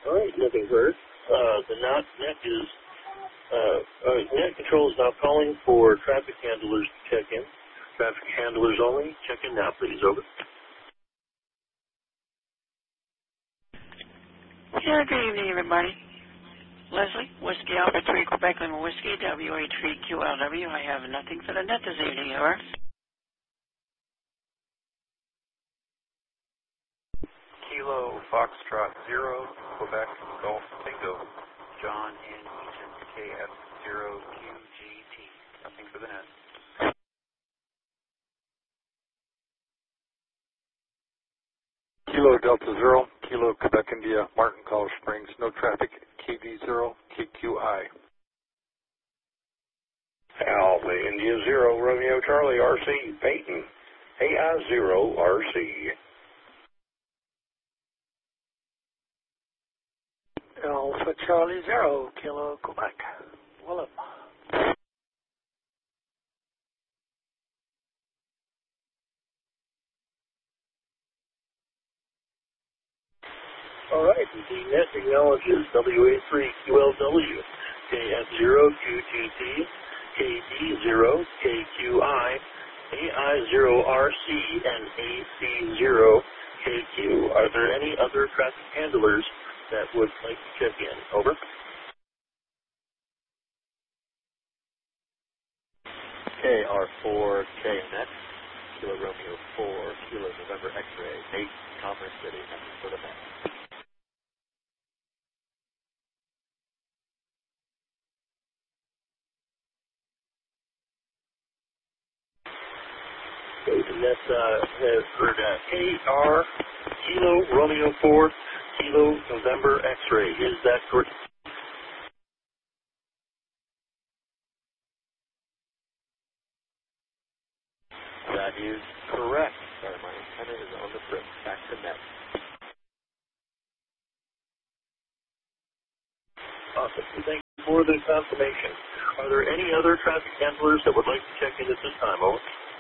All right, nothing heard. Net control is now calling for traffic handlers to check in. Traffic handlers only. Check in now, please. Over. Yeah, good evening, everybody. Leslie, Whiskey Alpha 3, Quebec Lima Whiskey, WA3QLW. I have nothing for the net this evening, over. Kilo Foxtrot 0, Quebec Golf Tango, John in Eaton, KF0QGT. Nothing for the net. Kilo Delta 0, Kilo Quebec India, Martin College Springs, no traffic, KV0, KQI. Alpha India 0, Romeo Charlie, RC, Peyton, AI0, RC. Alpha Charlie 0, Kilo Quebec, Willem. All right, the net acknowledges WA3QLW, KF0QGT, KD0KQI, AI0RC, and AC0KQ. Are there any other traffic handlers that would like to check in? Over. KR4KNet, Kilo Romeo 4, Kilo November X-ray, Nate, Commerce City, nothing for the net. Okay, the net has heard KR, Kilo Romeo 4, Kilo November X-ray. Is that correct? That is correct. Sorry, my antenna is on the trip. Back to net. Awesome. Thank you for the confirmation. Are there any other traffic handlers that would like to check in at this time? Over.